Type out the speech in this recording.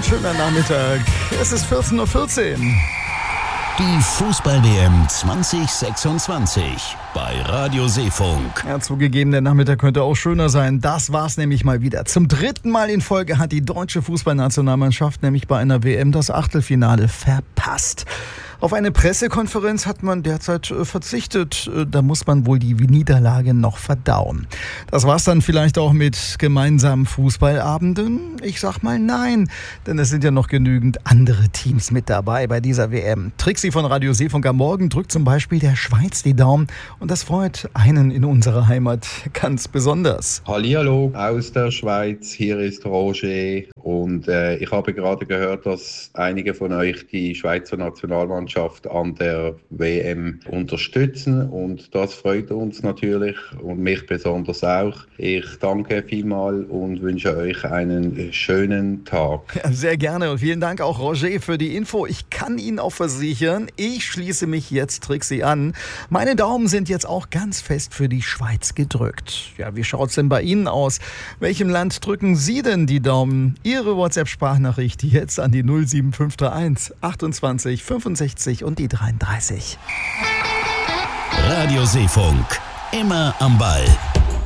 schöner Nachmittag. Es ist 14:14 Uhr. Die Fußball-WM 2026 bei Radio Seefunk. Ja, zugegeben, der Nachmittag könnte auch schöner sein. Das war's nämlich mal wieder. Zum 3. Mal in Folge hat die deutsche Fußballnationalmannschaft nämlich bei einer WM das Achtelfinale verpasst. Auf eine Pressekonferenz hat man derzeit verzichtet. Da muss man wohl die Niederlage noch verdauen. Das war's dann vielleicht auch mit gemeinsamen Fußballabenden? Ich sag mal nein, denn es sind ja noch genügend andere Teams mit dabei bei dieser WM. Trixi von Radio Seefunk am Morgen drückt zum Beispiel der Schweiz die Daumen und das freut einen in unserer Heimat ganz besonders. Hallihallo aus der Schweiz, hier ist Roger und ich habe gerade gehört, dass einige von euch die Schweizer Nationalmannschaft an der WM unterstützen und das freut uns natürlich und mich besonders auch. Ich danke vielmals und wünsche euch einen schönen Tag. Ja, sehr gerne und vielen Dank auch Roger für die Info. Ich kann Ihnen auch versichern, ich schließe mich jetzt Trixi an. Meine Daumen sind jetzt auch ganz fest für die Schweiz gedrückt. Ja, wie schaut's denn bei Ihnen aus? Welchem Land drücken Sie denn die Daumen? Ihre WhatsApp-Sprachnachricht jetzt an die 07531 28 65 und die 33. Radio Seefunk, immer am Ball.